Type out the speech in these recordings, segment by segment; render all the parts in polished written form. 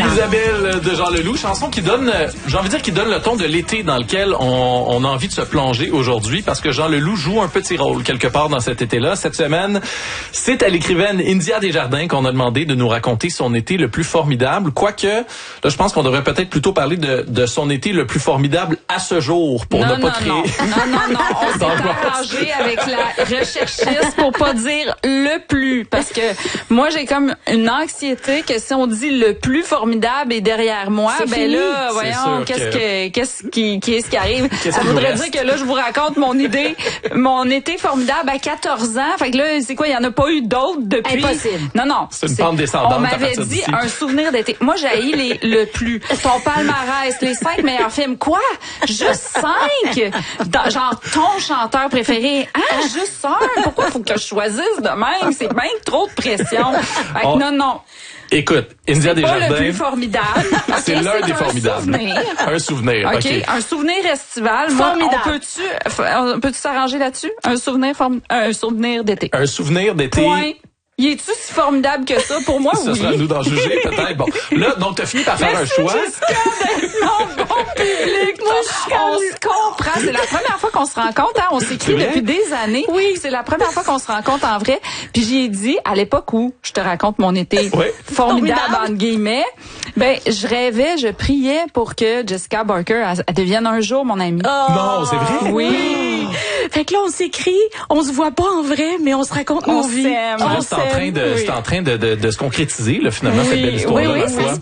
Isabelle de Jean Leloup, chanson qui donne, j'ai envie de dire, qui donne le ton de l'été dans lequel on a envie de se plonger aujourd'hui, parce que Jean Leloup joue un petit rôle quelque part dans cet été-là. Cette semaine, c'est à l'écrivaine India Desjardins qu'on a demandé de nous raconter son été le plus formidable. Quoique, là, je pense qu'on devrait peut-être plutôt parler de son été le plus formidable à ce jour, pour ne pas créer... Non, on s'est arrangé avec la recherchiste pour pas dire le plus, parce que moi, j'ai comme une anxiété que si on dit le plus formidable est derrière moi, c'est ben fini. là, voyons, qu'est-ce qui arrive? Ça voudrait dire que là, je vous raconte mon été formidable à 14 ans. Fait que là, c'est quoi? Il y en a pas eu d'autres depuis? Impossible. Non. C'est une pente descendante. On m'avait dit un souvenir d'été. Moi, j'ai le plus. Ton palmarès, les 5 meilleurs films. Quoi? Juste 5? Genre, ton chanteur préféré. Ah, juste un? Pourquoi faut que je choisisse de même? C'est bien trop de pression. Fait que non. Écoute, India Desjardins. C'est pas le plus formidable. Okay, c'est l'un des formidables. Un souvenir. OK. Un souvenir estival. Moi, on peut-tu s'arranger là-dessus? Un souvenir d'été. Un souvenir d'été. Point. Y est-tu si formidable que ça? Pour moi, ça oui. sera à nous d'en juger, peut-être. Bon. Là, donc, t'as fini par faire un choix. Non, bon public. On se comprend. C'est la première fois qu'on se rencontre. Hein? On s'écrit depuis des années. Oui. C'est la première fois qu'on se rencontre en vrai. Puis j'y ai dit, à l'époque où je te raconte mon été formidable, entre guillemets, ben, je rêvais, je priais pour que Jessica Barker elle devienne un jour mon amie. Oh. Non, c'est vrai? Oui. Fait que là, on s'écrit, on se voit pas en vrai, mais on se raconte nos vies. C'est en train de se concrétiser, là, finalement, cette belle histoire-là. Oui, ça se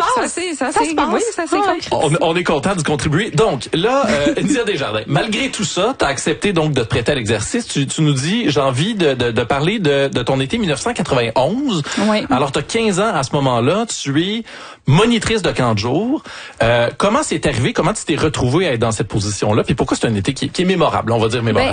passe. On est content d'y contribuer. Donc, là, India Desjardins, malgré tout ça, t'as accepté donc de te prêter à l'exercice. Tu nous dis, j'ai envie de parler de ton été 1991. Oui. Alors, t'as 15 ans à ce moment-là. Tu es monitrice de camp de jour. Comment c'est arrivé? Comment tu t'es retrouvée à être dans cette position-là? Puis pourquoi c'est un été qui est mémorable? On va dire mémorable.